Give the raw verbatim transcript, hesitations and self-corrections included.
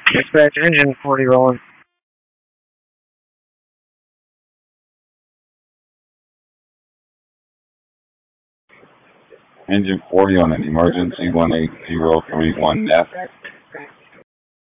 Dispatch engine forty rolling. Engine forty on an emergency one eight zero three one F.